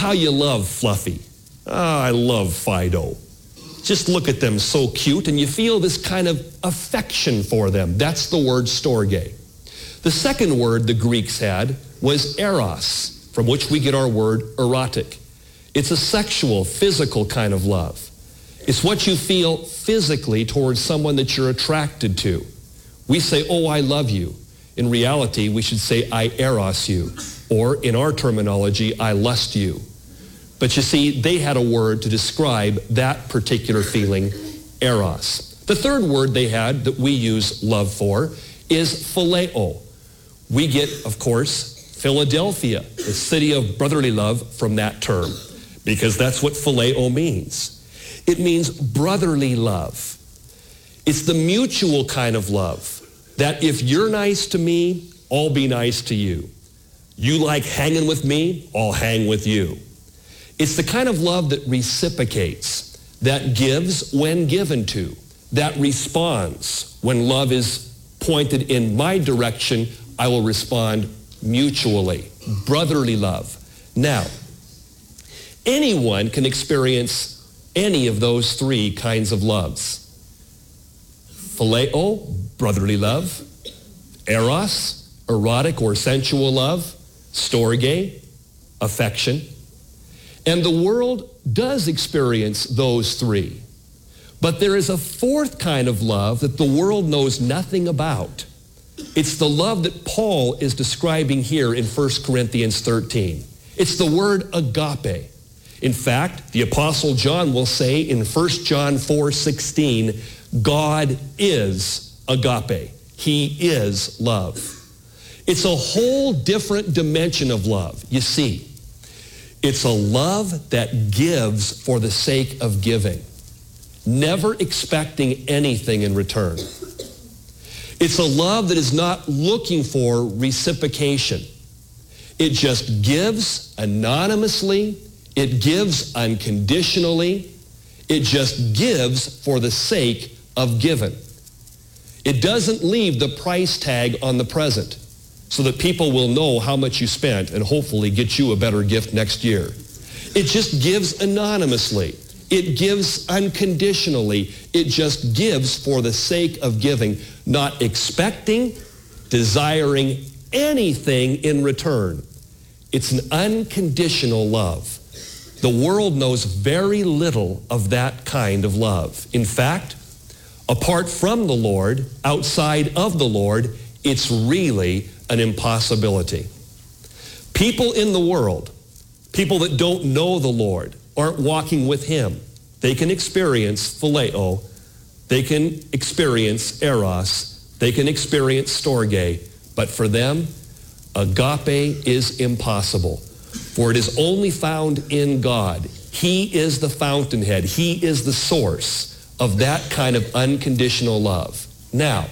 how you love Fluffy. I love Fido. Just look at them, so cute, and you feel this kind of affection for them. That's the word storge. The second word the Greeks had was eros, from which we get our word erotic. It's a sexual, physical kind of love. It's what you feel physically towards someone that you're attracted to. We say, oh, I love you. In reality, we should say, I eros you. Or in our terminology, I lust you. But you see, they had a word to describe that particular feeling, eros. The third word they had that we use love for is phileo. We get, of course, Philadelphia, the city of brotherly love, from that term, because that's what phileo means. It means brotherly love. It's the mutual kind of love that if you're nice to me, I'll be nice to you. You like hanging with me, I'll hang with you. It's the kind of love that reciprocates, that gives when given to, that responds. When love is pointed in my direction, I will respond mutually. Brotherly love. Now, anyone can experience any of those three kinds of loves. Phileo, brotherly love. Eros, erotic or sensual love. Storge, affection. And the world does experience those three. But there is a fourth kind of love that the world knows nothing about. It's the love that Paul is describing here in 1 Corinthians 13. It's the word agape. In fact, the Apostle John will say in 1 John 4:16, God is agape. He is love. It's a whole different dimension of love. You see, it's a love that gives for the sake of giving, never expecting anything in return. It's a love that is not looking for reciprocation. It just gives anonymously. It gives unconditionally. It just gives for the sake of giving. It doesn't leave the price tag on the present so that people will know how much you spent and hopefully get you a better gift next year. It just gives anonymously. It gives unconditionally. It just gives for the sake of giving, not expecting, desiring anything in return. It's an unconditional love. The world knows very little of that kind of love. In fact, apart from the Lord, outside of the Lord, it's really an impossibility. People in the world, people that don't know the Lord, aren't walking with Him. They can experience phileo, they can experience eros, they can experience storge, but for them, agape is impossible. For it is only found in God. He is the fountainhead. He is the source of that kind of unconditional love. Now,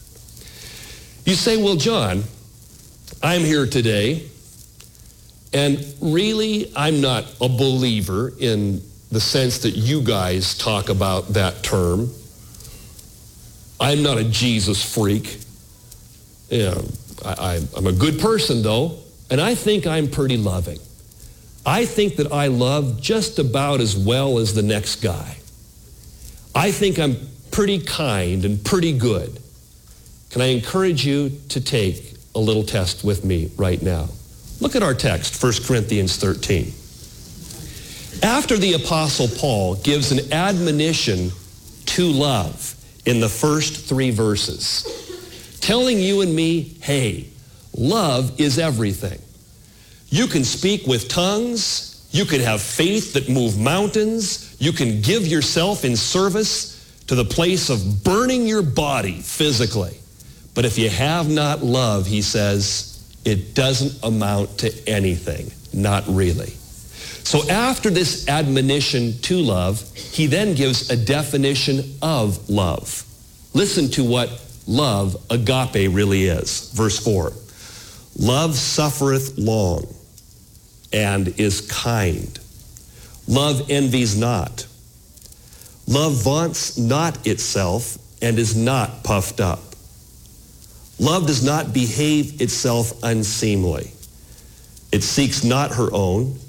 you say, well, John, I'm here today, and really I'm not a believer in the sense that you guys talk about that term. I'm not a Jesus freak. I'm a good person, though, and I think I'm pretty loving. I think that I love just about as well as the next guy. I think I'm pretty kind and pretty good. Can I encourage you to take a little test with me right now? Look at our text, 1 Corinthians 13. After the Apostle Paul gives an admonition to love in the first 3 verses, telling you and me, hey, love is everything. You can speak with tongues. You can have faith that move mountains. You can give yourself in service to the place of burning your body physically. But if you have not love, he says, it doesn't amount to anything. Not really. So after this admonition to love, he then gives a definition of love. Listen to what love, agape, really is. Verse 4. Love suffereth long and is kind. Love envies not. Love vaunts not itself and is not puffed up. Love does not behave itself unseemly. It seeks not her own.